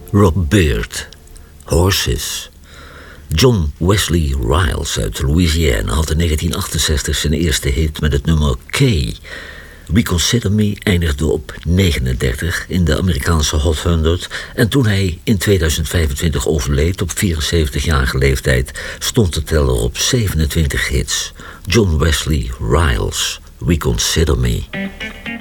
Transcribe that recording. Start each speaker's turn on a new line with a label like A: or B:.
A: Rob Beard, Horses. John Wesley Riles uit Louisiana had in 1968 zijn eerste hit met het nummer K. Reconsider Me eindigde op 39 in de Amerikaanse Hot 100... en toen hij in 2025 overleed op 74-jarige leeftijd stond de teller op 27 hits. John Wesley Riles, Reconsider Me.